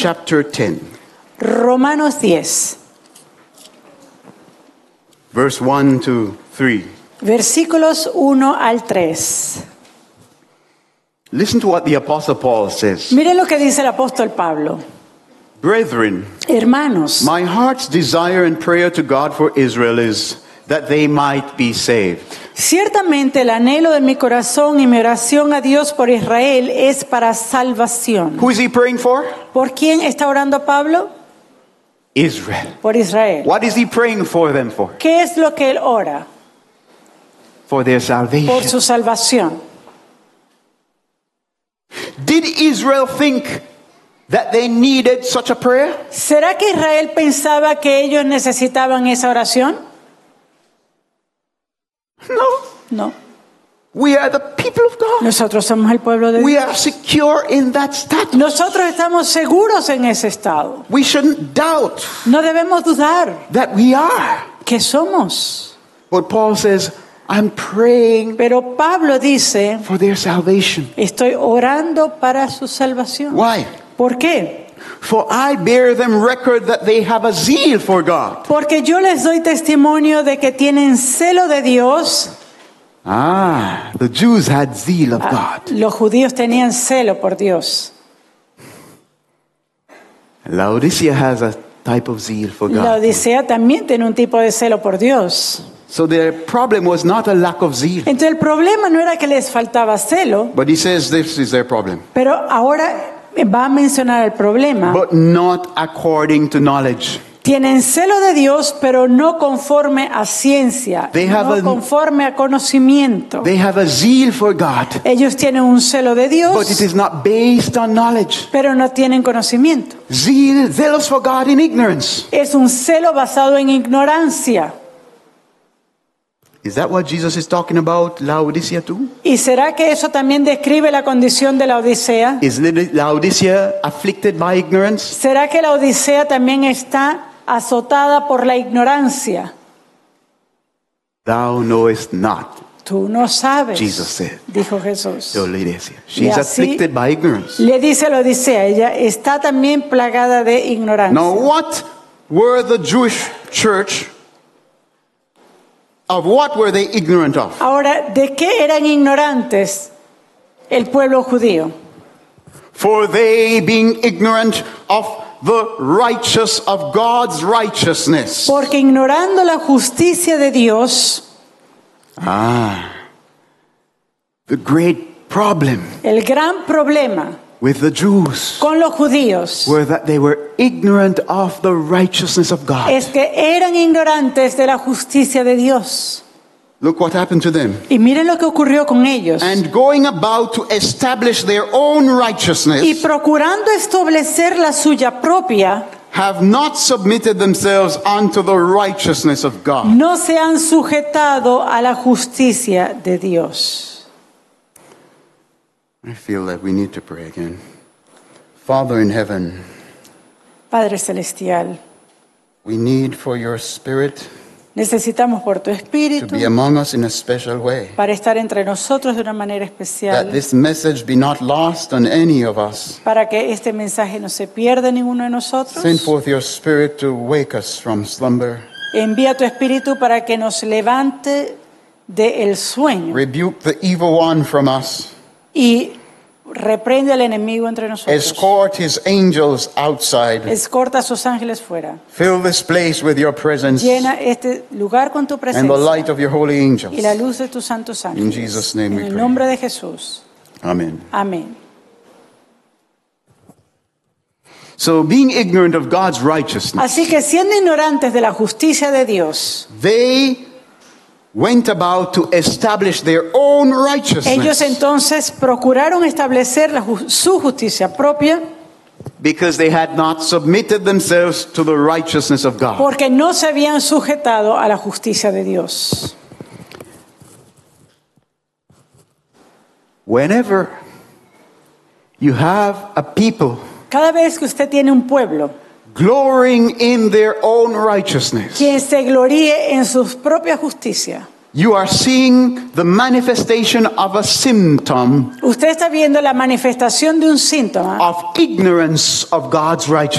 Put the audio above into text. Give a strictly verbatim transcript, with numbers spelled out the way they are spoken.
chapter ten, Romanos diez, verse one to three. versículos uno al tres. Listen to what the Apostle Paul says. Miren lo que dice el apóstol Pablo. Brethren, Hermanos, my heart's desire and prayer to God for Israel is that they might be saved. ciertamente el anhelo de mi corazón y mi oración a Dios por Israel es para salvación. Who is he praying for? ¿Por quién está orando Pablo? Israel. Por Israel. What is he praying for them for? ¿Qué es lo que él ora? For their Por salvation. su salvación. Did Israel think that they needed such a prayer? ¿Será que Israel pensaba que ellos necesitaban esa oración? No. No. We are the people of God. Nosotros somos el pueblo de We Dios. are secure in that status. Nosotros estamos seguros en ese estado. We shouldn't doubt No debemos dudar that we are. que somos. But Paul says, I'm praying Pero Pablo dice, for their salvation. estoy orando para su salvación. Why? ¿Por qué? For I bear them record that they have a zeal for God. Porque yo les doy testimonio de que tienen celo de Dios. Ah, the Jews had zeal of God. Los judíos tenían celo por Dios. Laodicea has a type of zeal for La God. Odisea también tiene un tipo de celo por Dios. So their problem was not a lack of zeal. Entonces el problema no era que les faltaba celo, But he says this is their problem. pero ahora va a mencionar el problema. But not according to knowledge. Tienen celo de Dios, pero no conforme a ciencia, They have no a- conforme a conocimiento. They have a zeal for God. Ellos tienen un celo de But it Dios, is not based on knowledge. pero no tienen conocimiento. Zeal, zealous for God in ignorance. Es un celo basado en ignorancia. Is that what Jesus is talking about Laodicea too? ¿Y será que eso también describe la condición de la Odisea? Is Laodicea afflicted by ignorance? ¿Será que la Odisea también está azotada por la ignorancia? Thou knowest not, Tú no sabes, Jesus said. dijo Jesús. Laodicea. Y She's así afflicted by ignorance. le dice a la Odisea, ella está también plagada de ignorancia. Now what were the Jewish church, of what were they ignorant of? Ahora, ¿de qué eran ignorantes el pueblo judío? For they being ignorant of the righteous of God's righteousness. Porque ignorando la justicia de Dios, Ah, the great problem el gran problema with the Jews con los judíos were that they were ignorant of the righteousness of God. es que eran ignorantes de la justicia de Dios. Look what happened to them. Y miren lo que ocurrió con ellos. And going about to establish their own Y righteousness, procurando establecer la suya propia, have not submitted themselves unto the righteousness of God. no se han sujetado a la justicia de Dios. I feel that we need to pray again. Father in heaven, Padre Celestial, we need for your Spirit necesitamos por tu to Espíritu be among us in a special way. para estar entre nosotros de una manera That especial, this message be not lost on any of us. para que este mensaje no se pierda en ninguno de nosotros. Send forth your Spirit to wake us from slumber. Envía tu Espíritu para que nos levante del sueño Rebuke the evil one from us. y reprende al enemigo entre nosotros. Escort his angels outside. Escorta a sus ángeles fuera. Fill this place with your presence Llena este lugar con tu and the presencia light of your holy angels. y la luz de tus santos ángeles. In Jesus' name we En el pray. nombre de Jesús. Amen. Amén. So, being ignorant of God's righteousness, Así que siendo ignorantes de la justicia de Dios, they went about to establish their own ellos righteousness entonces procuraron establecer la ju- su justicia propia because they had not submitted themselves to the righteousness of God. porque no se habían sujetado a la justicia de Dios. Whenever you have a people Cada vez que usted tiene un pueblo glorying in their own righteousness, quien se gloríe en su propia justicia, You are seeing the manifestation of a symptom Usted está viendo la manifestación de un síntoma of ignorance of God's righteousness.